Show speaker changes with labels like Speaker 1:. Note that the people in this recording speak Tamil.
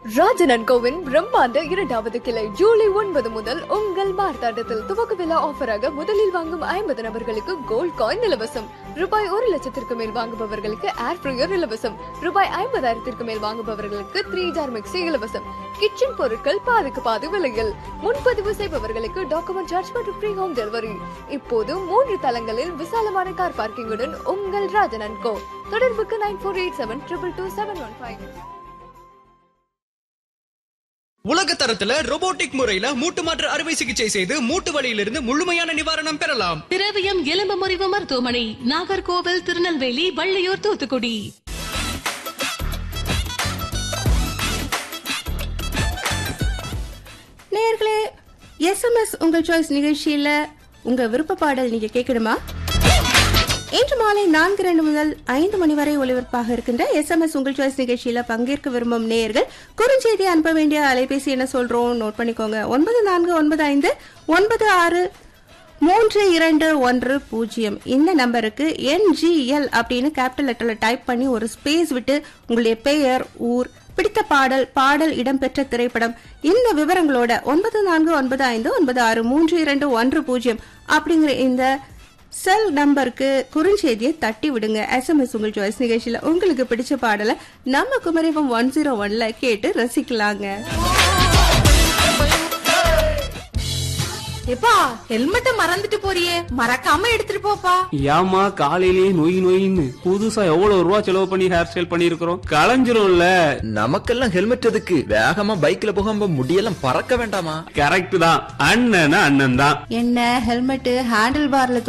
Speaker 1: ராஜன் அண்ட் கோவின் பிரம்மாண்ட 2வது கிளை ஜூலை 9 முதல் உங்கள் மார்த்தாண்டத்தில் துவக்க விழா ஆஃபராக முதலில் வாங்கும் 50 நபர்களுக்கு கோல்ட் காயின் இலவசம். ரூபாய் 1,00,000 மேல் வாங்குபவர்களுக்கு ஏர் ஃப்ரையர் இலவசம். ரூபாய் 50,000 மேல் வாங்குபவர்களுக்கு 3 ஜார் மிக்சி இலவசம். கிச்சன் பொருட்கள் பாதிக்கு பாதி விலையில். முன்பதிவு செய்பவர்களுக்கு டாக்குமெண்ட் சார்ஜ் மற்றும் ஃப்ரீ ஹோம் டெலிவரி. இப்போது 3 தளங்களில் விசாலமான கார் பார்க்கிங்குடன் உங்கள் ராஜன் அண்ட் கோ. தொடர்புக்கு 9487222715.
Speaker 2: உலக தரத்துல ரோபோட்டிக் முறையில மூட்டு மாற்று அறுவை சிகிச்சை செய்து மூட்டு வலியிலிருந்து முழுமையான நிவாரணம் பெறலாம்.
Speaker 3: திரவியம் எலும்பு முறிவு மருத்துவமனை, நாகர்கோவில், திருநெல்வேலி, வள்ளியூர், தூத்துக்குடி.
Speaker 4: நேயர்களே, எஸ்எம்எஸ் உங்கள் சாய்ஸ் நிகழ்ச்சியில உங்க விருப்ப பாடல் நீங்க கேட்கணுமா? இன்று மாலை 4:02 முதல் 5 மணி வரை ஒலிபரப்பாக இருக்கின்ற எஸ்எம்எஸ் உங்கள் சாய்ஸ் நிகழ்ச்சியில பங்கேற்க விரும்பும் நேயர்கள் குறுஞ்செய்தி அனுப்ப வேண்டிய அலைபேசி என்ன சொல்றோம் நோட் பண்ணிக்கோங்க. 9495-963210. இந்த நம்பருக்கு NGL அப்படின்னு கேபிட்டல் லெட்டர்ல டைப் பண்ணி ஒரு ஸ்பேஸ் விட்டு உங்களுடைய பெயர், ஊர், பிடித்த பாடல், பாடல் இடம்பெற்ற திரைப்படம், இந்த விவரங்களோட 9495-963210 அப்படிங்கிற இந்த செல் நம்பருக்கு குறுஞ்செய்தியை தட்டி விடுங்க. எஸ்எம்எஸ் உங்கள் சாய்ஸ் நிகழ்ச்சியில உங்களுக்கு பிடிச்ச பாடலை நம்ம குமரிஃபம் 101ல கேட்டு ரசிக்கலாங்க.
Speaker 5: எப்பா ஹெல்மெட்ட மறந்துட்டு போறியே, மறக்காம எடுத்துட்டு போப்பா.
Speaker 6: ஏமா காலையிலேயே நொய் நொயின்னு புதுசா எவ்வளவு ரூபா செலவு பண்ணி ஹேர் ஸ்டைல் பண்ணிருக்கிறோம், களைஞ்சிரும்ல.
Speaker 7: நமக்கெல்லாம் ஹெல்மெட் எதுக்கு? வேகமா பைக்ல போகாம முடியெல்லாம் பறக்க வேண்டாமா?
Speaker 6: கரெக்ட் தான், அண்ணன் தான்.
Speaker 4: என்ன ஹெல்மெட் ஹேண்டில் பார்ல